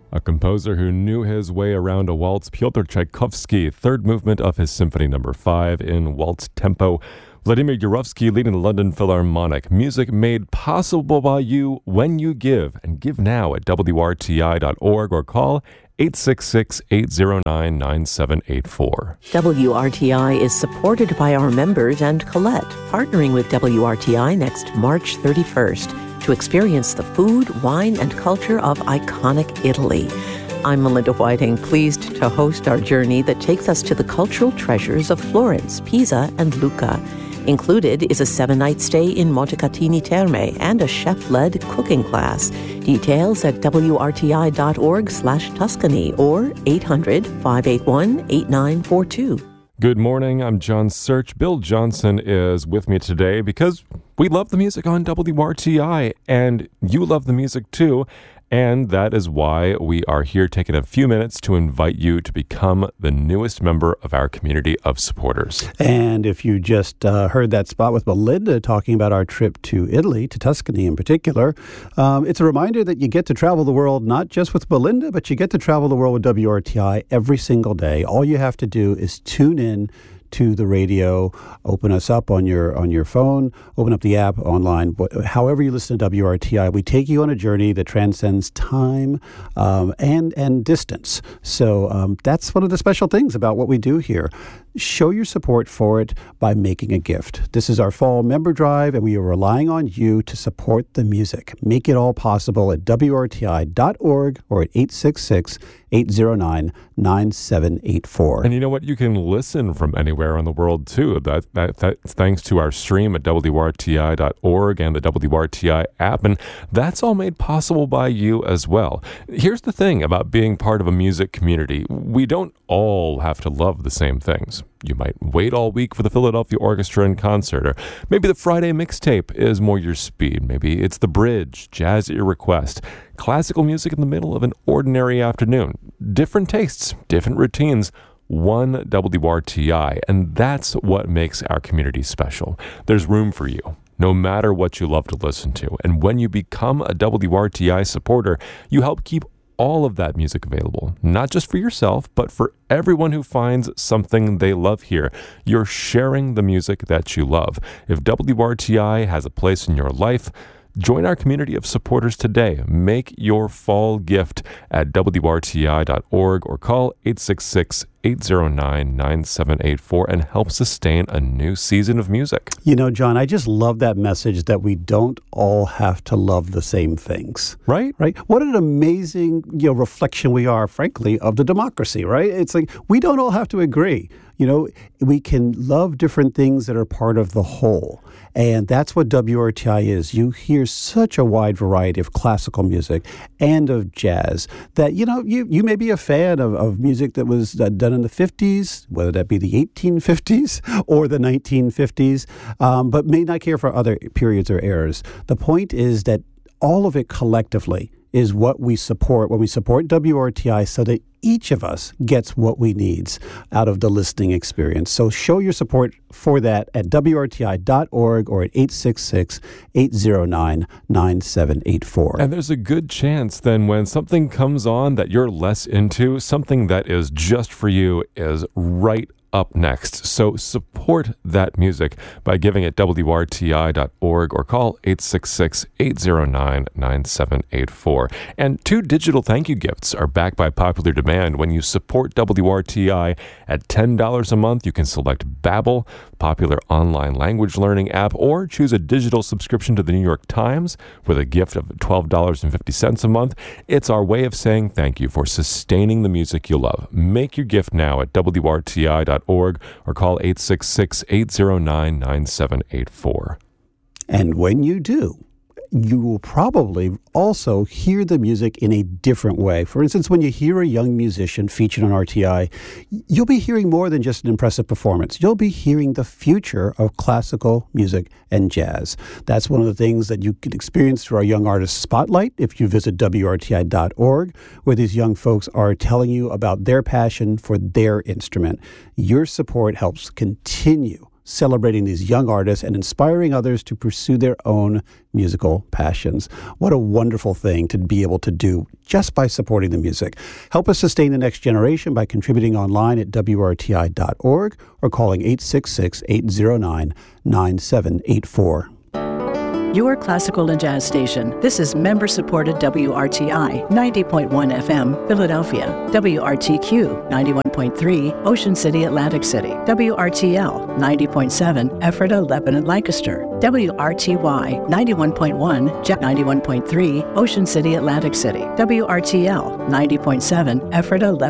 A composer who knew his way around a waltz, Pyotr Tchaikovsky, third movement of his Symphony No. 5 in waltz tempo. Vladimir Yurovsky leading the London Philharmonic. Music made possible by you when you give. And give now at WRTI.org or call 866-809-9784. WRTI is supported by our members and Colette, partnering with WRTI next March 31st to experience the food, wine, and culture of iconic Italy. I'm Melinda Whiting, pleased to host our journey that takes us to the cultural treasures of Florence, Pisa, and Lucca. Included is a 7-night stay in Montecatini Terme and a chef-led cooking class. Details at wrti.org/Tuscany or 800-581-8942. Good morning, I'm John Search. Bill Johnson is with me today because we love the music on WRTI, and you love the music too. And that is why we are here taking a few minutes to invite you to become the newest member of our community of supporters. And if you just heard that spot with Melinda talking about our trip to Italy, to Tuscany in particular, it's a reminder that you get to travel the world not just with Melinda, but you get to travel the world with WRTI every single day. All you have to do is tune in to the radio, open us up on your phone, open up the app online. However you listen to WRTI, we take you on a journey that transcends time and distance. So that's one of the special things about what we do here. Show your support for it by making a gift. This is our fall member drive, and we are relying on you to support the music. Make it all possible at WRTI.org or at 866-809-9784. And you know what? You can listen from anywhere in the world, too. That's thanks to our stream at WRTI.org and the WRTI app. And that's all made possible by you as well. Here's the thing about being part of a music community. We don't all have to love the same things. You might wait all week for the Philadelphia Orchestra in concert, or maybe the Friday mixtape is more your speed. Maybe it's the bridge, jazz at your request, classical music in the middle of an ordinary afternoon. Different tastes, different routines, one WRTI, and that's what makes our community special. There's room for you, no matter what you love to listen to. And when you become a WRTI supporter, you help keep all of that music available, not just for yourself, but for everyone who finds something they love here. You're sharing the music that you love. If WRTI has a place in your life, join our community of supporters today. Make your fall gift at WRTI.org or call 866-809-9784 and help sustain a new season of music. You know, John, I just love that message that we don't all have to love the same things. Right? What an amazing, reflection we are, frankly, of the democracy, right? It's like we don't all have to agree. We can love different things that are part of the whole. And that's what WRTI is. You hear such a wide variety of classical music and of jazz that, you may be a fan of music that was done in the 50s, whether that be the 1850s or the 1950s, but may not care for other periods or eras. The point is that all of it collectively is what we support when we support WRTI, so that each of us gets what we need out of the listening experience. So show your support for that at WRTI.org or at 866-809-9784. And there's a good chance then when something comes on that you're less into, something that is just for you is right up next. So support that music by giving at WRTI.org or call 866-809-9784. And 2 digital thank you gifts are backed by popular demand. When you support WRTI at $10 a month, you can select Babbel, popular online language learning app, or choose a digital subscription to the New York Times with a gift of $12.50 a month. It's our way of saying thank you for sustaining the music you love. Make your gift now at WRTI.org or call 866-809-9784. And when you do, you will probably also hear the music in a different way. For instance, when you hear a young musician featured on RTI, you'll be hearing more than just an impressive performance. You'll be hearing the future of classical music and jazz. That's one of the things that you can experience through our Young Artist Spotlight if you visit WRTI.org, where these young folks are telling you about their passion for their instrument. Your support helps continue celebrating these young artists and inspiring others to pursue their own musical passions. What a wonderful thing to be able to do just by supporting the music. Help us sustain the next generation by contributing online at WRTI.org or calling 866-809-9784. Your classical and jazz station. This is member-supported WRTI 90.1 FM, Philadelphia. WRTQ 91.3, Ocean City, Atlantic City. WRTL 90.7, Ephrata, Lebanon, Lancaster. WRTY 91.1, Jet 91.3, Ocean City, Atlantic City. WRTL 90.7, Ephrata, Lebanon.